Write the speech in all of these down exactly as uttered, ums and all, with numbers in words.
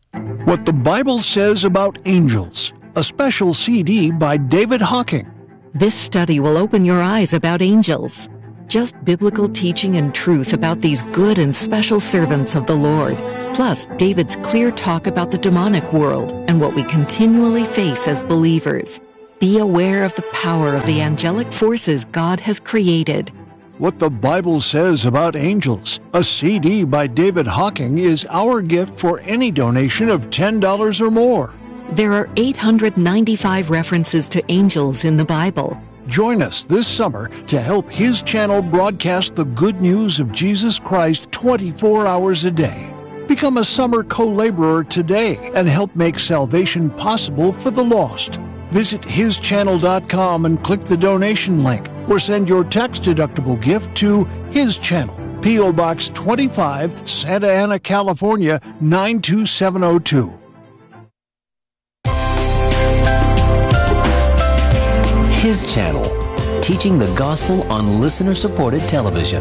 What the Bible Says About Angels, a special C D by David Hocking. This study will open your eyes about angels. Just biblical teaching and truth about these good and special servants of the Lord. Plus, David's clear talk about the demonic world and what we continually face as believers. Be aware of the power of the angelic forces God has created. What the Bible Says About Angels, a C D by David Hocking, is our gift for any donation of ten dollars or more. There are eight hundred ninety-five references to angels in the Bible. Join us this summer to help His channel broadcast the good news of Jesus Christ twenty-four hours a day. Become a summer co-laborer today and help make salvation possible for the lost. Visit his channel dot com and click the donation link, or send your tax-deductible gift to His Channel, P O Box twenty-five, Santa Ana, California, nine two seven oh two. His Channel, teaching the gospel on listener-supported television.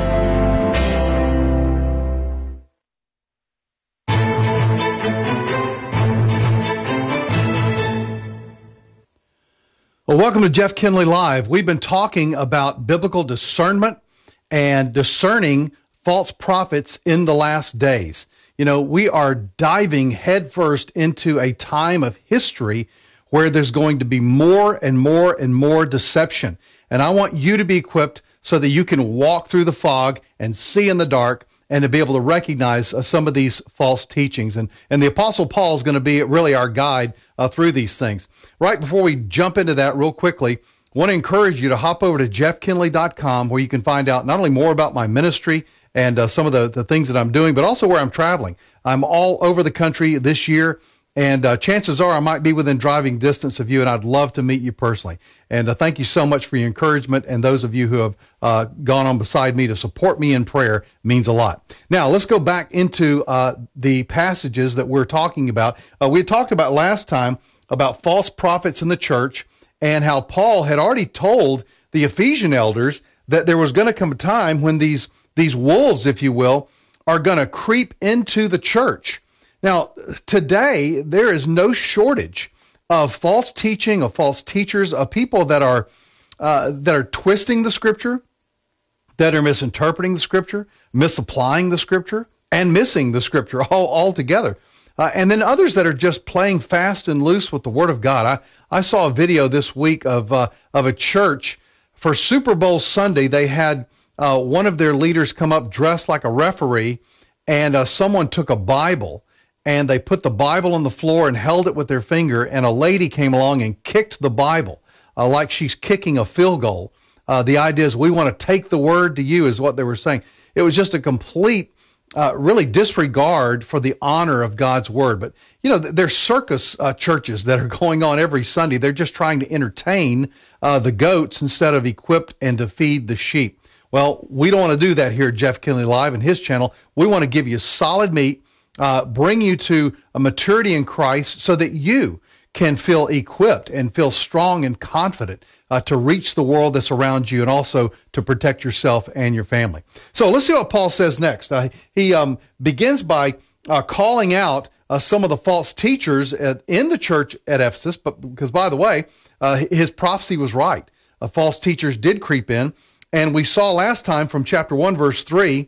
Well, welcome to Jeff Kinley Live. We've been talking about biblical discernment and discerning false prophets in the last days. You know, we are diving headfirst into a time of history where there's going to be more and more and more deception. And I want you to be equipped so that you can walk through the fog and see in the dark and to be able to recognize uh, some of these false teachings. And, and the Apostle Paul is going to be really our guide uh, through these things. Right before we jump into that real quickly, I want to encourage you to hop over to jeff kinley dot com, where you can find out not only more about my ministry and uh, some of the, the things that I'm doing, but also where I'm traveling. I'm all over the country this year. And uh, chances are I might be within driving distance of you, and I'd love to meet you personally. And uh, thank you so much for your encouragement, and those of you who have uh, gone on beside me to support me in prayer means a lot. Now, let's go back into uh, the passages that we're talking about. Uh, we talked about last time about false prophets in the church and how Paul had already told the Ephesian elders that there was going to come a time when these, these wolves, if you will, are going to creep into the church. Now, today, there is no shortage of false teaching, of false teachers, of people that are uh, that are twisting the Scripture, that are misinterpreting the Scripture, misapplying the Scripture, and missing the Scripture all altogether. Uh, and then others that are just playing fast and loose with the Word of God. I, I saw a video this week of uh, of a church for Super Bowl Sunday. They had uh, one of their leaders come up dressed like a referee, and uh, someone took a Bible, and they put the Bible on the floor and held it with their finger, and a lady came along and kicked the Bible uh, like she's kicking a field goal. Uh, the idea is we want to take the word to you is what they were saying. It was just a complete, uh, really disregard for the honor of God's word. But, you know, there's circus uh, churches that are going on every Sunday. They're just trying to entertain uh, the goats instead of equipped and to feed the sheep. Well, we don't want to do that here at Jeff Kinley Live and His channel. We want to give you solid meat, Uh, bring you to a maturity in Christ so that you can feel equipped and feel strong and confident uh, to reach the world that's around you and also to protect yourself and your family. So let's see what Paul says next. Uh, he um, begins by uh, calling out uh, some of the false teachers at, in the church at Ephesus, but because, by the way, uh, his prophecy was right. Uh, false teachers did creep in, and we saw last time from chapter one, verse three,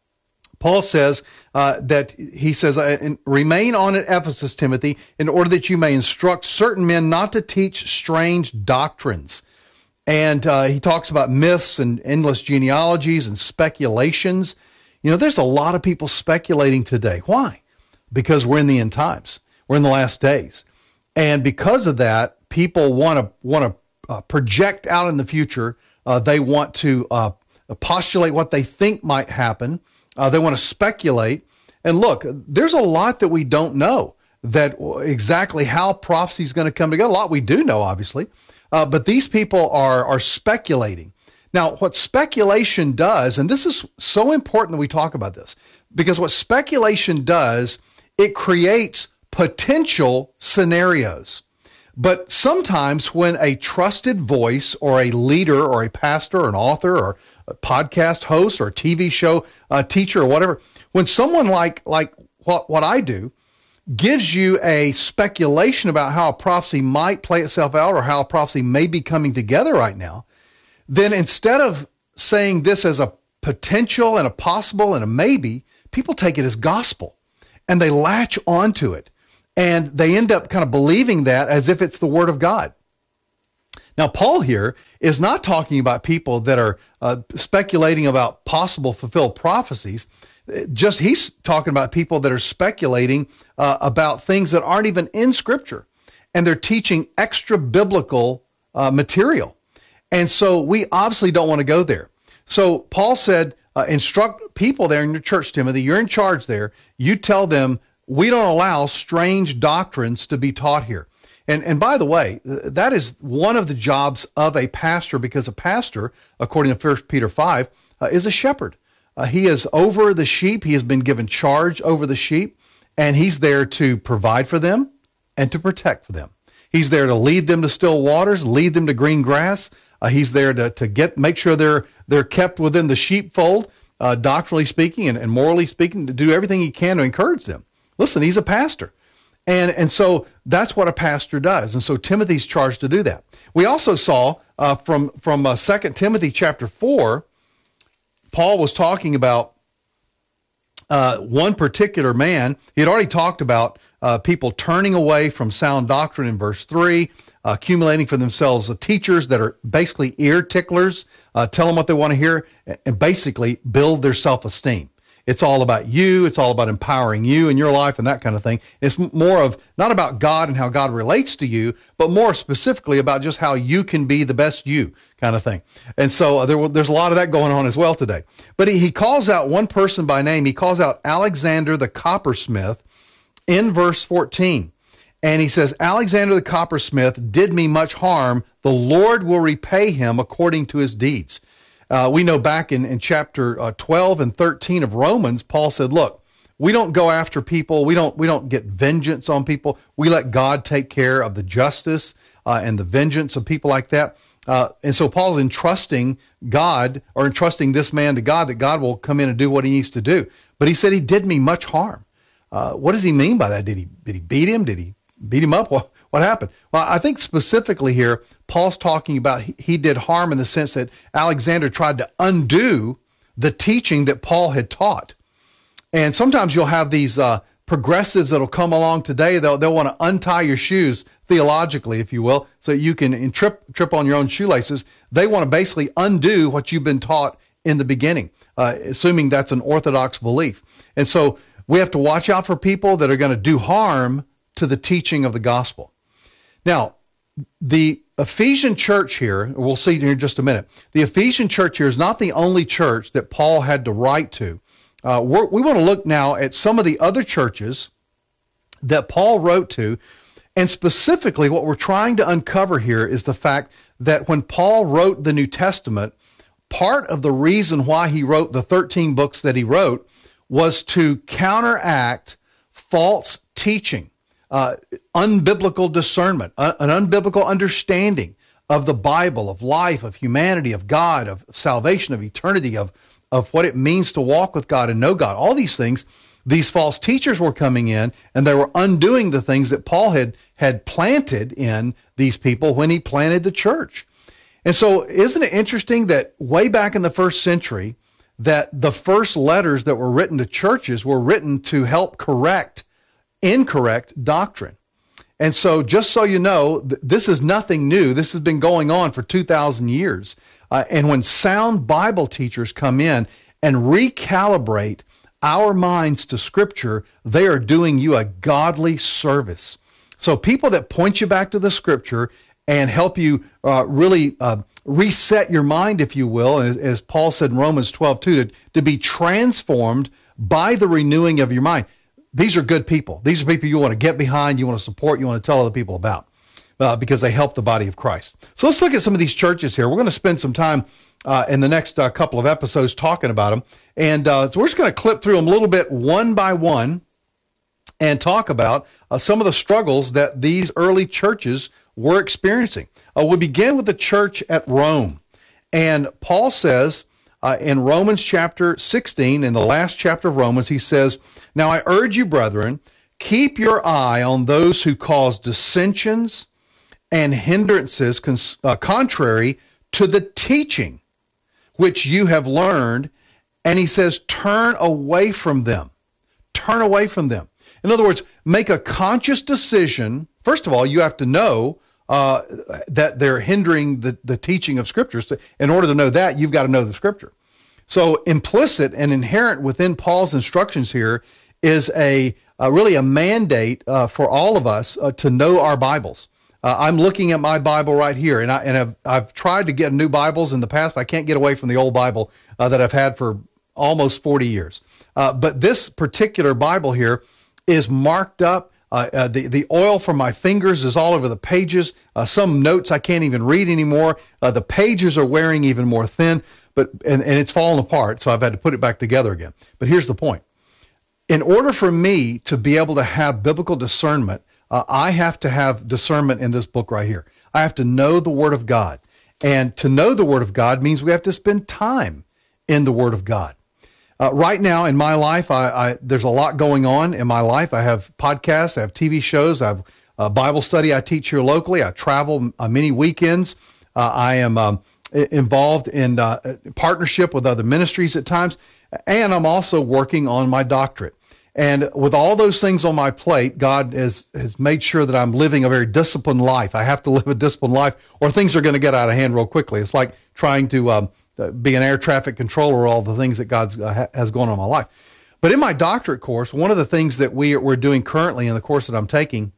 Paul says uh, that he says, uh, remain on at Ephesus, Timothy, in order that you may instruct certain men not to teach strange doctrines. And uh, he talks about myths and endless genealogies and speculations. You know, there's a lot of people speculating today. Why? Because we're in the end times. We're in the last days. And because of that, people want to want to uh, project out in the future. Uh, they want to uh, postulate what they think might happen. Uh, they want to speculate. And look, there's a lot that we don't know, that exactly how prophecy is going to come together. A lot we do know, obviously, uh, but these people are are speculating. Now, what speculation does, and this is so important that we talk about this, because what speculation does, it creates potential scenarios. But sometimes when a trusted voice or a leader or a pastor or an author or a podcast host or a T V show uh, teacher or whatever, when someone like like what, what I do gives you a speculation about how a prophecy might play itself out or how a prophecy may be coming together right now, then instead of saying this as a potential and a possible and a maybe, people take it as gospel and they latch onto it and they end up kind of believing that as if it's the word of God. Now, Paul here is not talking about people that are uh, speculating about possible fulfilled prophecies. Just he's talking about people that are speculating uh, about things that aren't even in Scripture, and they're teaching extra biblical uh, material. And so we obviously don't want to go there. So Paul said, uh, instruct people there in your church, Timothy. You're in charge there. You tell them, we don't allow strange doctrines to be taught here. And and by the way, that is one of the jobs of a pastor, because a pastor, according to First Peter five, uh, is a shepherd. Uh, he is over the sheep. He has been given charge over the sheep, and he's there to provide for them and to protect for them. He's there to lead them to still waters, lead them to green grass. Uh, he's there to, to get make sure they're they're kept within the sheepfold, uh, doctrinally speaking and, and morally speaking, to do everything he can to encourage them. Listen, he's a pastor. And and so that's what a pastor does. And so Timothy's charged to do that. We also saw uh, from, from uh, Second Timothy chapter four, Paul was talking about uh, one particular man. He had already talked about uh, people turning away from sound doctrine in verse three, uh, accumulating for themselves uh, teachers that are basically ear ticklers, uh, tell them what they want to hear, and basically build their self-esteem. It's all about you. It's all about empowering you in your life and that kind of thing. It's more of not about God and how God relates to you, but more specifically about just how you can be the best you kind of thing. And so uh, there, there's a lot of that going on as well today. But he, he calls out one person by name. He calls out Alexander the coppersmith in verse fourteen. And he says, Alexander the coppersmith did me much harm. The Lord will repay him according to his deeds. Uh, we know back in, in chapter uh, twelve and thirteen of Romans, Paul said, look, we don't go after people. We don't we don't get vengeance on people. We let God take care of the justice uh, and the vengeance of people like that. Uh, and so Paul's entrusting God, or entrusting this man to God, that God will come in and do what he needs to do. But he said he did me much harm. Uh, what does he mean by that? Did he did he beat him? Did he beat him up? What, what happened? Well, I think specifically here, Paul's talking about he, he did harm in the sense that Alexander tried to undo the teaching that Paul had taught. And sometimes you'll have these uh, progressives that'll come along today. They'll they'll want to untie your shoes theologically, if you will, so you can trip trip on your own shoelaces. They want to basically undo what you've been taught in the beginning, uh, assuming that's an orthodox belief. And so we have to watch out for people that are going to do harm to the teaching of the gospel. Now, the Ephesian church here, we'll see here in just a minute, the Ephesian church here is not the only church that Paul had to write to. Uh, we're, we want to look now at some of the other churches that Paul wrote to, and specifically what we're trying to uncover here is the fact that when Paul wrote the New Testament, part of the reason why he wrote the thirteen books that he wrote was to counteract false teaching. Uh, unbiblical discernment, uh, an unbiblical understanding of the Bible, of life, of humanity, of God, of salvation, of eternity, of, of what it means to walk with God and know God. All these things, these false teachers were coming in, and they were undoing the things that Paul had, had planted in these people when he planted the church. And so isn't it interesting that way back in the first century, that the first letters that were written to churches were written to help correct incorrect doctrine. And so just so you know, th- this is nothing new. This has been going on for two thousand years. Uh, and when sound Bible teachers come in and recalibrate our minds to Scripture, they are doing you a godly service. So people that point you back to the Scripture and help you uh, really uh, reset your mind, if you will, as, as Paul said in Romans twelve two, to, to be transformed by the renewing of your mind. These are good people. These are people you want to get behind, you want to support, you want to tell other people about, uh, because they help the body of Christ. So let's look at some of these churches here. We're going to spend some time uh, in the next uh, couple of episodes talking about them. And uh, so we're just going to clip through them a little bit one by one and talk about uh, some of the struggles that these early churches were experiencing. Uh, we begin with the church at Rome. And Paul says, Uh, in Romans chapter sixteen, in the last chapter of Romans, he says, "Now I urge you, brethren, keep your eye on those who cause dissensions and hindrances cons- uh, contrary to the teaching which you have learned. And he says, turn away from them. Turn away from them. In other words, make a conscious decision. First of all, you have to know uh, that they're hindering the, the teaching of Scripture. So in order to know that, you've got to know the Scripture. So implicit and inherent within Paul's instructions here is a uh, really a mandate uh, for all of us uh, to know our Bibles. Uh, I'm looking at my Bible right here, and, I, and I've, I've tried to get new Bibles in the past, but I can't get away from the old Bible uh, that I've had for almost forty years. Uh, but this particular Bible here is marked up. Uh, uh, the, the oil from my fingers is all over the pages. Uh, some notes I can't even read anymore. Uh, the pages are wearing even more thin, but and, and it's fallen apart, so I've had to put it back together again. But here's the point. In order for me to be able to have biblical discernment, uh, I have to have discernment in this book right here. I have to know the Word of God. And to know the Word of God means we have to spend time in the Word of God. Uh, right now in my life, I, I, there's a lot going on in my life. I have podcasts, I have T V shows, I have a Bible study I teach here locally. I travel uh, many weekends. Uh, I am um, involved in uh, partnership with other ministries at times, and I'm also working on my doctorate. And with all those things on my plate, God has, has made sure that I'm living a very disciplined life. I have to live a disciplined life or things are going to get out of hand real quickly. It's like trying to um, be an air traffic controller, all the things that God uh, has going on in my life. But in my doctorate course, one of the things that we, we're doing currently in the course that I'm taking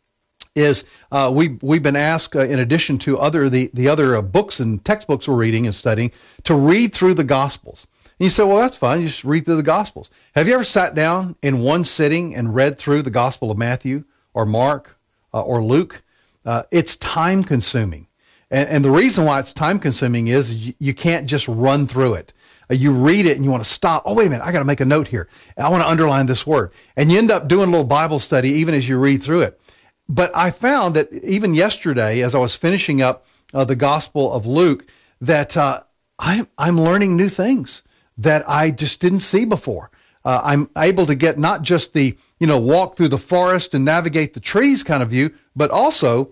is uh, we, we've been asked, uh, in addition to other the, the other uh, books and textbooks we're reading and studying, to read through the Gospels. And you say, well, that's fine. You just read through the Gospels. Have you ever sat down in one sitting and read through the Gospel of Matthew or Mark uh, or Luke? Uh, it's time consuming. And, and the reason why it's time consuming is you, you can't just run through it. Uh, you read it and you want to stop. Oh, wait a minute. I got to make a note here. I want to underline this word. And you end up doing a little Bible study even as you read through it. But I found that even yesterday, as I was finishing up uh, the Gospel of Luke, that uh, I'm, I'm learning new things that I just didn't see before. Uh, I'm able to get not just the, you know, walk through the forest and navigate the trees kind of view, but also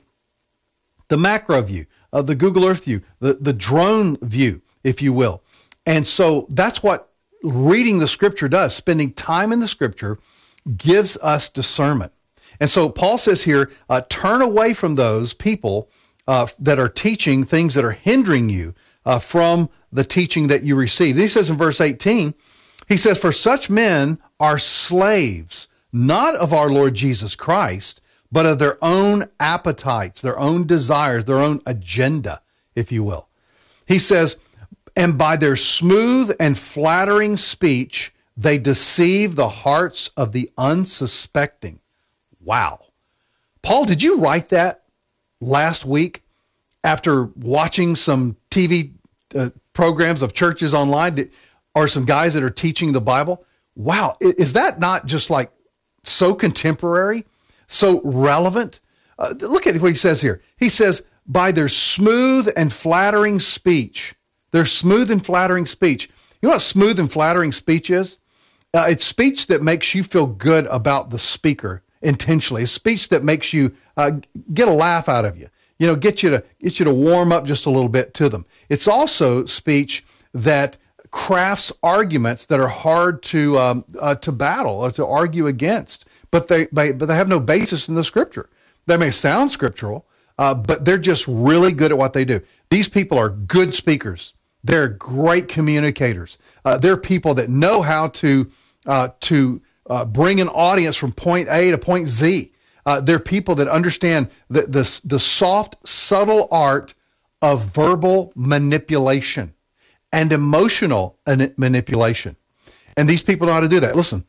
the macro view, uh, the Google Earth view, the, the drone view, if you will. And so that's what reading the Scripture does. Spending time in the Scripture gives us discernment. And so Paul says here, uh, turn away from those people uh, that are teaching things that are hindering you uh, from the teaching that you receive. Then he says in verse eighteen, he says, for such men are slaves, not of our Lord Jesus Christ, but of their own appetites, their own desires, their own agenda, if you will. He says, and by their smooth and flattering speech, they deceive the hearts of the unsuspecting. Wow. Paul, did you write that last week after watching some T V uh, programs of churches online? Did, or some guys that are teaching the Bible? Wow. Is that not just like so contemporary, so relevant? Uh, look at what he says here. He says, by their smooth and flattering speech, their smooth and flattering speech. You know what smooth and flattering speech is? Uh, it's speech that makes you feel good about the speaker intentionally. It's speech that makes you uh, get a laugh out of you. You know, get you to get you to warm up just a little bit to them. It's also speech that crafts arguments that are hard to um, uh, to battle or to argue against, but they, they but they have no basis in the Scripture. They may sound scriptural, uh, but they're just really good at what they do. These people are good speakers. They're great communicators. Uh, they're people that know how to uh, to uh, bring an audience from point A to point Z. Uh, they're people that understand the, the the soft, subtle art of verbal manipulation and emotional manipulation. And these people know how to do that. Listen,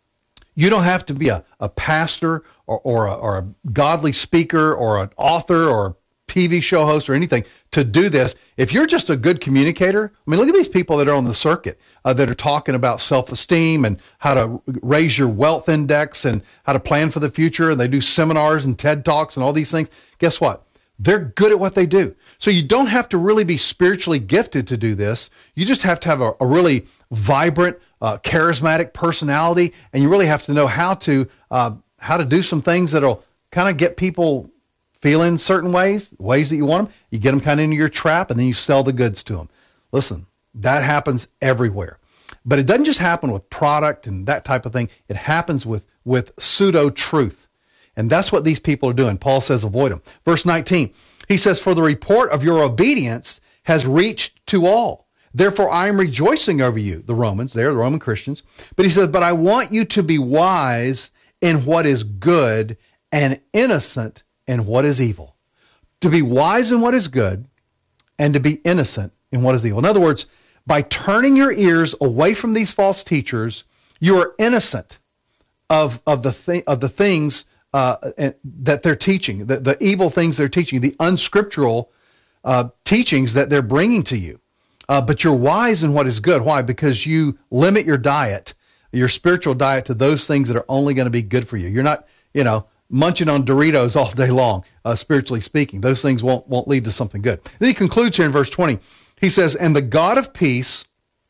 you don't have to be a, a pastor or, or, a, or a godly speaker or an author or a T V show host or anything to do this. If you're just a good communicator, I mean, look at these people that are on the circuit uh, that are talking about self-esteem and how to raise your wealth index and how to plan for the future. And they do seminars and TED Talks and all these things. Guess what? They're good at what they do. So you don't have to really be spiritually gifted to do this. You just have to have a, a really vibrant, uh, charismatic personality, and you really have to know how to uh, how to do some things that'll kind of get people feeling certain ways, ways that you want them. You get them kind of into your trap, and then you sell the goods to them. Listen, that happens everywhere. But it doesn't just happen with product and that type of thing. It happens with, with pseudo-truth. And that's what these people are doing. Paul says avoid them. Verse nineteen, he says, for the report of your obedience has reached to all. Therefore, I am rejoicing over you, the Romans, they're the Roman Christians. But he says, but I want you to be wise in what is good and innocent in what is evil. To be wise in what is good and to be innocent in what is evil. In other words, by turning your ears away from these false teachers, you are innocent of, of, the, th- of the things uh, that they're teaching, the, the evil things they're teaching, the unscriptural uh, teachings that they're bringing to you. Uh, but you're wise in what is good. Why? Because you limit your diet, your spiritual diet, to those things that are only going to be good for you. You're not, you know, munching on Doritos all day long, uh, spiritually speaking. Those things won't won't lead to something good. Then he concludes here in verse twenty. He says, and the God of peace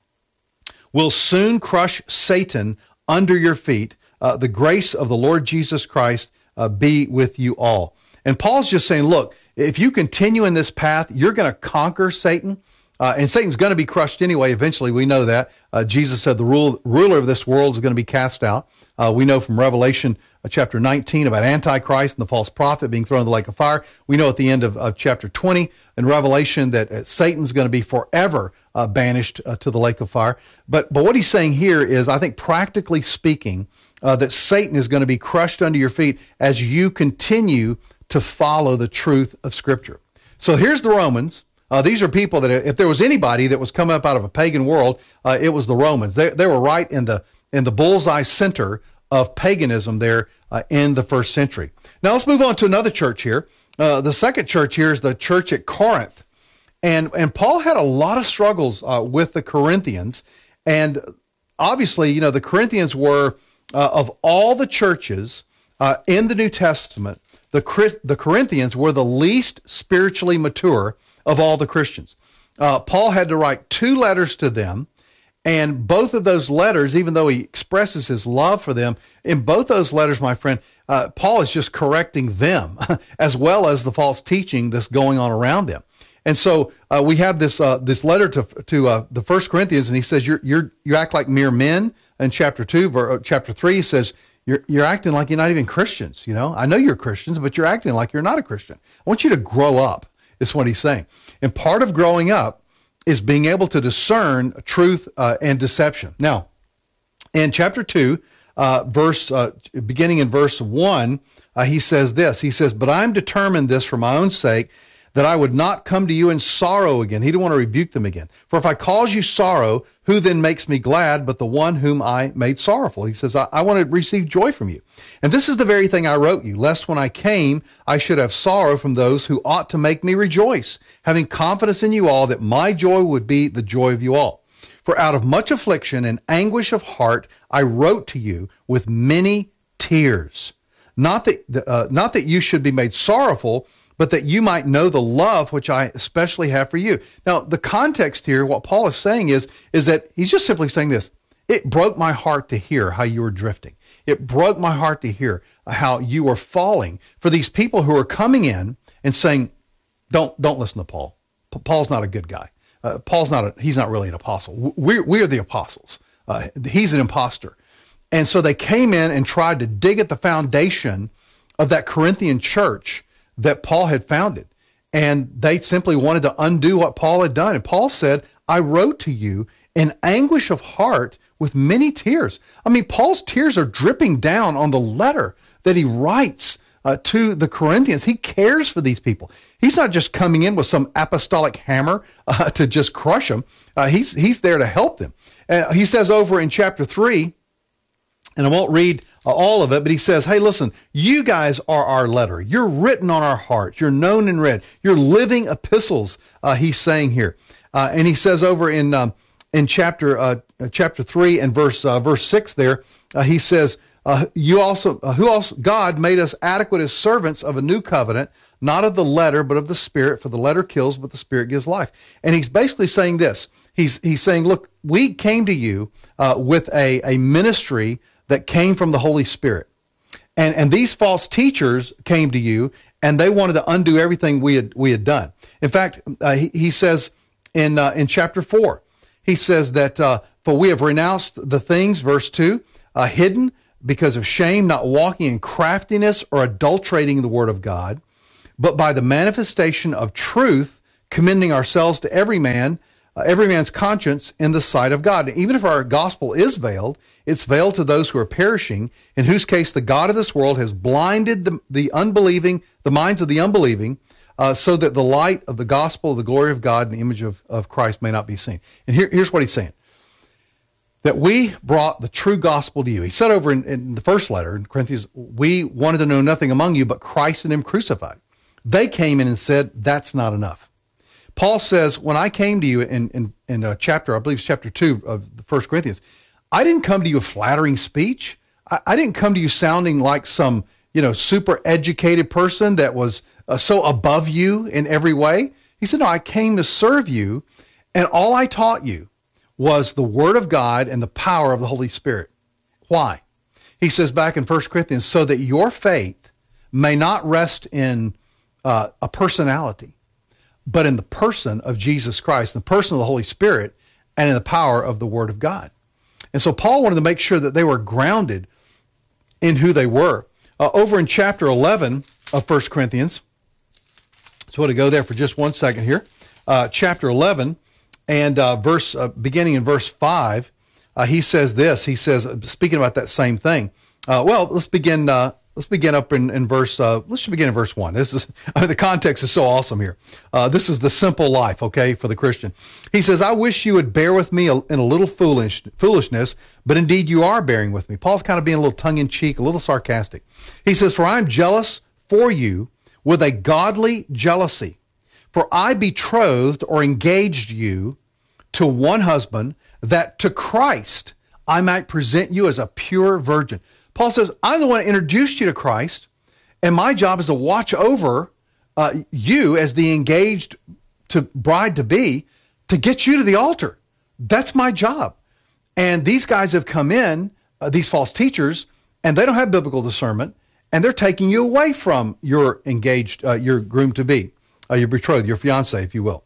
will soon crush Satan under your feet. Uh, the grace of the Lord Jesus Christ uh, be with you all. And Paul's just saying, look, if you continue in this path, you're going to conquer Satan. Uh, and Satan's going to be crushed anyway. Eventually, we know that. Uh, Jesus said the rule, ruler of this world is going to be cast out. Uh, we know from Revelation uh, chapter nineteen about Antichrist and the false prophet being thrown in the lake of fire. We know at the end of, of chapter twenty in Revelation that uh, Satan's going to be forever uh, banished uh, to the lake of fire. But but what he's saying here is, I think practically speaking, uh, that Satan is going to be crushed under your feet as you continue to follow the truth of Scripture. So here's the Romans. Uh, these are people that, if there was anybody that was coming up out of a pagan world, uh, it was the Romans. They, they were right in the in the bullseye center of paganism there uh, in the first century. Now let's move on to another church here. Uh, the second church here is the church at Corinth. And, and Paul had a lot of struggles uh, with the Corinthians. And obviously, you know, the Corinthians were, uh, of all the churches uh, in the New Testament, the, the Corinthians were the least spiritually mature of all the Christians. Uh, Paul had to write two letters to them, and both of those letters, even though he expresses his love for them, in both those letters, my friend, uh, Paul is just correcting them as well as the false teaching that's going on around them. And so uh, we have this uh, this letter to to uh, the First Corinthians, and he says, "You're you're you act like mere men." In chapter two, ver, chapter three, he says, "You're you're acting like you're not even Christians." You know, I know you're Christians, but you're acting like you're not a Christian. I want you to grow up. Is what he's saying. And part of growing up is being able to discern truth uh, and deception. Now, in chapter two, uh, verse uh, beginning in verse one, uh, he says this. He says, "But I'm determined this for my own sake, that I would not come to you in sorrow again." He didn't want to rebuke them again. "For if I cause you sorrow, who then makes me glad but the one whom I made sorrowful?" He says, I, I want to receive joy from you. "And this is the very thing I wrote you, lest when I came, I should have sorrow from those who ought to make me rejoice, having confidence in you all that my joy would be the joy of you all. For out of much affliction and anguish of heart, I wrote to you with many tears. Not that, uh, not that you should be made sorrowful, but that you might know the love which I especially have for you." Now, the context here, what Paul is saying is, is that he's just simply saying this. It broke my heart to hear how you were drifting. It broke my heart to hear how you were falling for these people who are coming in and saying, don't, don't listen to Paul. Paul's not a good guy. Uh, Paul's not a, he's not really an apostle. We're, we're the apostles. Uh, he's an imposter. And so they came in and tried to dig at the foundation of that Corinthian church that Paul had founded. And they simply wanted to undo what Paul had done. And Paul said, I wrote to you in anguish of heart with many tears. I mean, Paul's tears are dripping down on the letter that he writes uh, to the Corinthians. He cares for these people. He's not just coming in with some apostolic hammer uh, to just crush them. Uh, he's, he's there to help them. Uh, he says over in chapter three, and I won't read uh, all of it, but he says, hey, listen, you guys are our letter. You're written on our hearts. You're known and read. You're living epistles, uh, he's saying here. Uh, and he says over in um, in chapter uh, chapter three and verse uh, verse six there, uh, he says, uh, you also, uh, who else, God made us adequate as servants of a new covenant, not of the letter, but of the Spirit, for the letter kills, but the Spirit gives life. And he's basically saying this. He's he's saying, look, we came to you uh, with a, a ministry that came from the Holy Spirit. And, and these false teachers came to you, and they wanted to undo everything we had we had done. In fact, uh, he, he says in uh, in chapter four, he says that, uh, for we have renounced the things, verse two, uh, hidden because of shame, not walking in craftiness or adulterating the word of God, but by the manifestation of truth, commending ourselves to every man, uh, every man's conscience in the sight of God. And even if our gospel is veiled, it's veiled to those who are perishing, in whose case the God of this world has blinded the, the unbelieving, the minds of the unbelieving, uh, so that the light of the gospel of the glory of God and the image of, of Christ may not be seen. And here, here's what he's saying. That we brought the true gospel to you. He said over in, in the first letter in Corinthians, we wanted to know nothing among you but Christ and him crucified. They came in and said, that's not enough. Paul says, when I came to you in, in, in a chapter, I believe it's chapter two of the First Corinthians, I didn't come to you with flattering speech. I, I didn't come to you sounding like some, you know, super educated person that was uh, so above you in every way. He said, no, I came to serve you, and all I taught you was the word of God and the power of the Holy Spirit. Why? He says back in First Corinthians, so that your faith may not rest in uh, a personality, but in the person of Jesus Christ, the person of the Holy Spirit, and in the power of the word of God. And so Paul wanted to make sure that they were grounded in who they were. Uh, over in chapter eleven of First Corinthians, so I want to go there for just one second here. Uh, chapter eleven, and uh, verse uh, beginning in verse five, uh, he says this. He says, speaking about that same thing. Uh, well, let's begin. Uh, let's begin up in, in verse. Uh, let's just begin in verse one. This is I mean, the context is so awesome here. Uh, this is the simple life, okay, for the Christian. He says, "I wish you would bear with me in a little foolish foolishness, but indeed you are bearing with me." Paul's kind of being a little tongue in cheek, a little sarcastic. He says, "For I am jealous for you with a godly jealousy. For I betrothed or engaged you to one husband, that to Christ I might present you as a pure virgin." Paul says, I'm the one that introduced you to Christ, and my job is to watch over uh, you as the engaged to bride-to-be to get you to the altar. That's my job. And these guys have come in, uh, these false teachers, and they don't have biblical discernment, and they're taking you away from your engaged, uh, your groom-to-be. Uh, your betrothed, your fiance, if you will.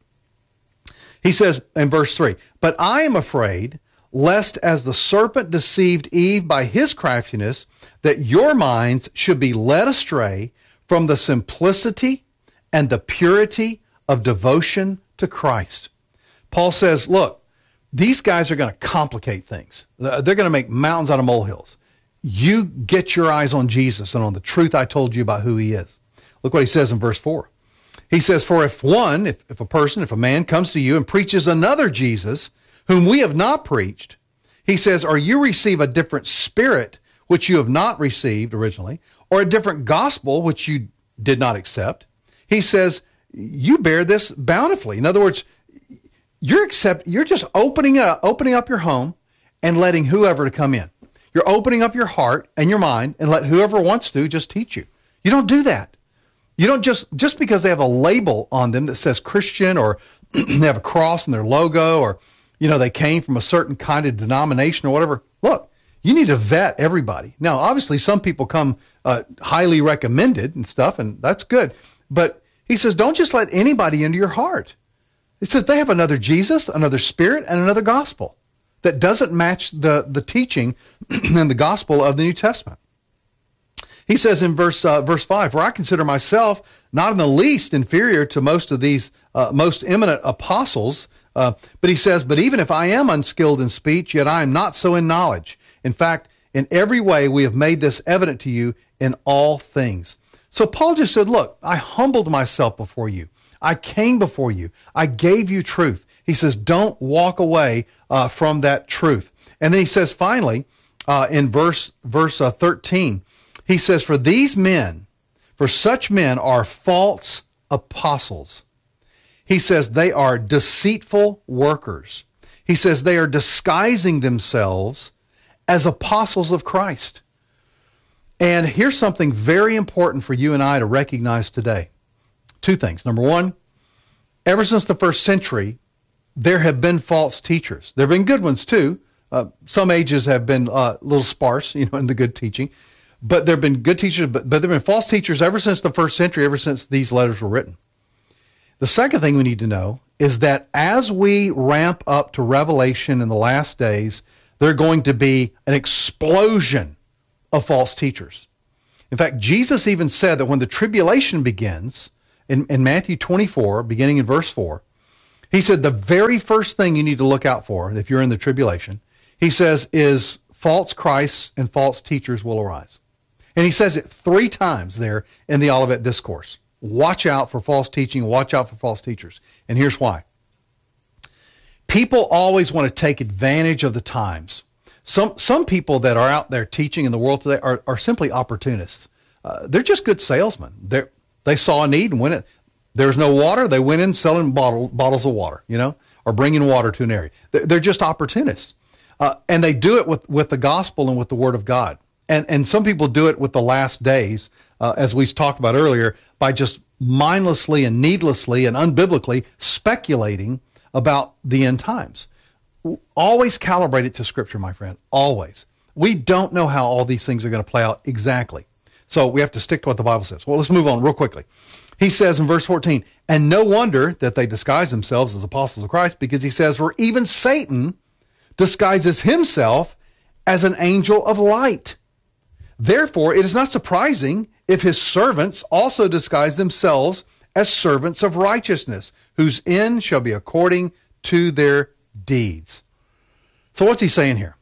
He says in verse three, "But I am afraid, lest as the serpent deceived Eve by his craftiness, that your minds should be led astray from the simplicity and the purity of devotion to Christ." Paul says, look, these guys are going to complicate things. They're going to make mountains out of molehills. You get your eyes on Jesus and on the truth I told you about who he is. Look what he says in verse four. He says, "For if one, if, if a person, if a man comes to you and preaches another Jesus, whom we have not preached," he says, "or you receive a different spirit, which you have not received originally, or a different gospel, which you did not accept," he says, "you bear this bountifully." In other words, you're accept, you're just opening up, opening up your home and letting whoever to come in. You're opening up your heart and your mind and let whoever wants to just teach you. You don't do that. You don't just, just because they have a label on them that says Christian, or they have a cross in their logo, or, you know, they came from a certain kind of denomination or whatever. Look, you need to vet everybody. Now, obviously, some people come uh, highly recommended and stuff, and that's good. But he says, don't just let anybody into your heart. It says they have another Jesus, another spirit, and another gospel that doesn't match the, the teaching and the gospel of the New Testament. He says in verse uh, verse five, "For I consider myself not in the least inferior to most of these uh, most eminent apostles." Uh, but he says, "But even if I am unskilled in speech, yet I am not so in knowledge. In fact, in every way we have made this evident to you in all things." So Paul just said, look, I humbled myself before you. I came before you. I gave you truth. He says, don't walk away uh, from that truth. And then he says, finally, uh, in verse verse uh, thirteen, he says, "For these men, for such men are false apostles." He says they are deceitful workers. He says they are disguising themselves as apostles of Christ. And here's something very important for you and I to recognize today. Two things. Number one, ever since the first century, there have been false teachers. There have been good ones too. Uh, some ages have been uh, a little sparse, you know, in the good teaching. But there have been good teachers, but, but there have been false teachers ever since the first century, ever since these letters were written. The second thing we need to know is that as we ramp up to Revelation in the last days, there's going to be an explosion of false teachers. In fact, Jesus even said that when the tribulation begins, in, in Matthew twenty-four, beginning in verse four, he said the very first thing you need to look out for, if you're in the tribulation, he says, is false Christs and false teachers will arise. And he says it three times there in the Olivet Discourse. Watch out for false teaching, watch out for false teachers. And here's why. People always want to take advantage of the times. Some some people that are out there teaching in the world today are, are simply opportunists. Uh, they're just good salesmen. They they saw a need and went in. There's no water. They went in selling bottle, bottles of water, you know, or bringing water to an area. They're, they're just opportunists. Uh, and they do it with, with the gospel and with the word of God. And and some people do it with the last days, uh, as we talked about earlier, by just mindlessly and needlessly and unbiblically speculating about the end times. Always calibrate it to Scripture, my friend, always. We don't know how all these things are going to play out exactly. So we have to stick to what the Bible says. Well, let's move on real quickly. He says in verse fourteen, and no wonder that they disguise themselves as apostles of Christ, because he says, for even Satan disguises himself as an angel of light. Therefore, it is not surprising if his servants also disguise themselves as servants of righteousness, whose end shall be according to their deeds. So what's he saying here?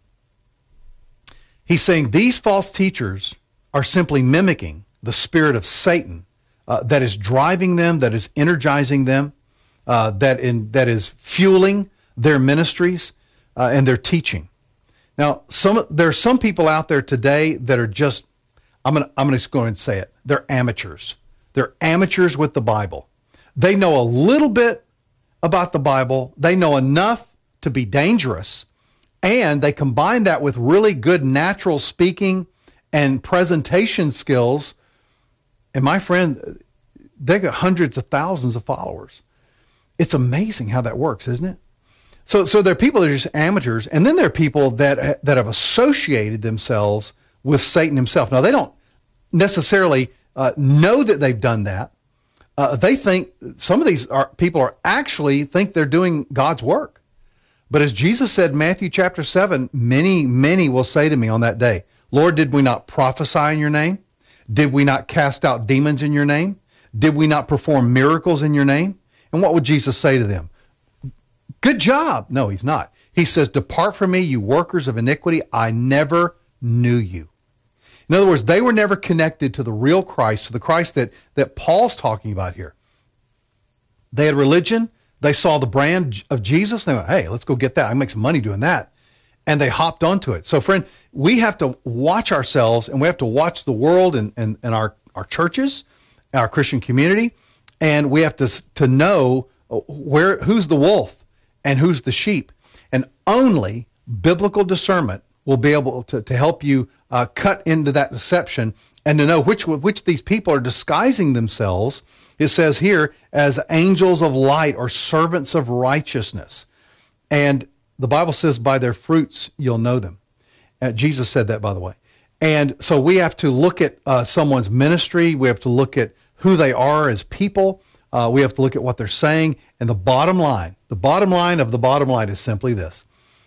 He's saying these false teachers are simply mimicking the spirit of Satan uh, that is driving them, that is energizing them, uh, that in, that is fueling their ministries uh, and their teaching. Now, some there are some people out there today that are just, I'm gonna I'm gonna go ahead and say it, they're amateurs. They're amateurs with the Bible. They know a little bit about the Bible. They know enough to be dangerous, and they combine that with really good natural speaking and presentation skills. And my friend, they got hundreds of thousands of followers. It's amazing how that works, isn't it? So, so there are people that are just amateurs, and then there are people that that have associated themselves with Satan himself. Now, they don't necessarily uh, know that they've done that. Uh, they think some of these are, people are actually think they're doing God's work. But as Jesus said in Matthew chapter seven, many, many will say to me on that day, Lord, did we not prophesy in your name? Did we not cast out demons in your name? Did we not perform miracles in your name? And what would Jesus say to them? Good job. No, he's not. He says, depart from me, you workers of iniquity. I never knew you. In other words, they were never connected to the real Christ, to the Christ that, that Paul's talking about here. They had religion. They saw the brand of Jesus. And they went, hey, let's go get that. I can make some money doing that. And they hopped onto it. So, friend, we have to watch ourselves, and we have to watch the world and, and, and our, our churches, our Christian community, and we have to, to know where who's the wolf and who's the sheep. And only biblical discernment will be able to, to help you uh, cut into that deception and to know which which these people are disguising themselves. It says here as angels of light or servants of righteousness. And the Bible says by their fruits you'll know them. Uh, Jesus said that, by the way. And so we have to look at uh, someone's ministry. We have to look at who they are as people. Uh, we have to look at what they're saying. And the bottom line, the bottom line of the bottom line is simply this.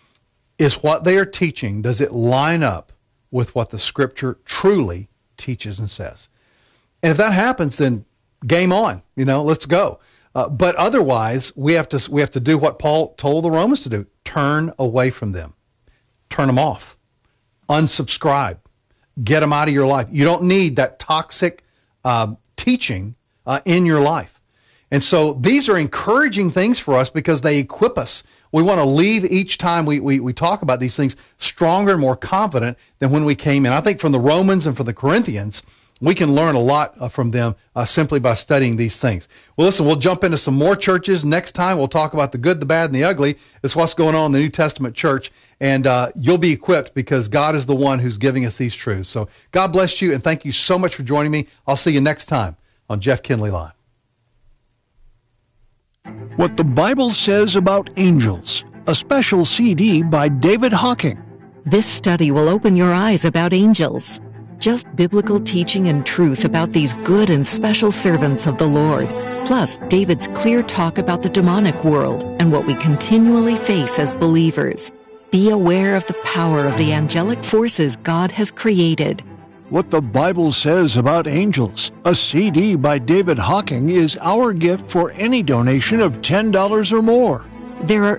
Is what they are teaching, does it line up with what the Scripture truly teaches and says? And if that happens, then game on, you know, let's go. Uh, but otherwise, we have to we have to do what Paul told the Romans to do. Turn away from them. Turn them off. Unsubscribe. Get them out of your life. You don't need that toxic uh, teaching uh, in your life. And so these are encouraging things for us because they equip us. We want to leave each time we, we, we talk about these things stronger and more confident than when we came in. I think from the Romans and from the Corinthians, we can learn a lot uh, from them uh, simply by studying these things. Well, listen, we'll jump into some more churches. Next time, we'll talk about the good, the bad, and the ugly. It's what's going on in the New Testament church. And uh, you'll be equipped because God is the one who's giving us these truths. So God bless you, and thank you so much for joining me. I'll see you next time on Jeff Kinley Live. What the Bible Says About Angels, a special C D by David Hocking. This study will open your eyes about angels. Just biblical teaching and truth about these good and special servants of the Lord. Plus, David's clear talk about the demonic world and what we continually face as believers. Be aware of the power of the angelic forces God has created. What the Bible Says About Angels, a C D by David Hocking, is our gift for any donation of ten dollars or more. There are